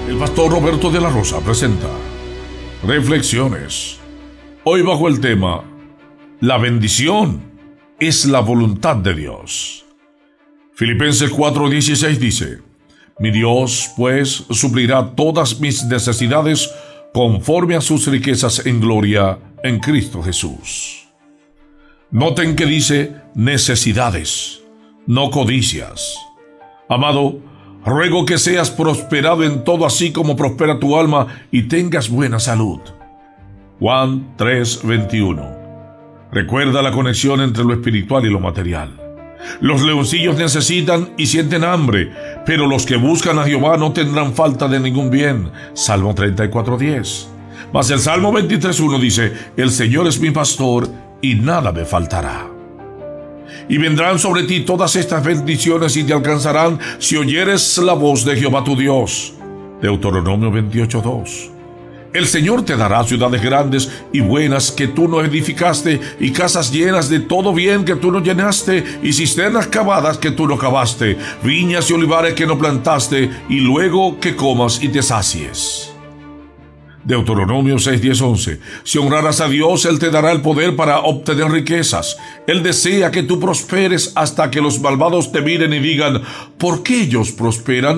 El pastor Roberto de la Rosa presenta Reflexiones. Hoy bajo el tema La bendición es la voluntad de Dios. Filipenses 4:16 dice: Mi Dios, pues, suplirá todas mis necesidades conforme a sus riquezas en gloria en Cristo Jesús. Noten que dice necesidades, no codicias. Amado, ruego que seas prosperado en todo, así como prospera tu alma, y tengas buena salud. Juan 3:21. Recuerda la conexión entre lo espiritual y lo material. Los leoncillos necesitan y sienten hambre, pero los que buscan a Jehová no tendrán falta de ningún bien. Salmo 34:10. Mas el Salmo 23:1 dice: El Señor es mi pastor y nada me faltará. Y vendrán sobre ti todas estas bendiciones y te alcanzarán si oyeres la voz de Jehová tu Dios. Deuteronomio 28:2. El Señor te dará ciudades grandes y buenas que tú no edificaste, y casas llenas de todo bien que tú no llenaste, y cisternas cavadas que tú no cavaste, viñas y olivares que no plantaste, y luego que comas y te sacies. Deuteronomio 6:10-11. Si honraras a Dios, Él te dará el poder para obtener riquezas. Él desea que tú prosperes hasta que los malvados te miren y digan: ¿por qué ellos prosperan?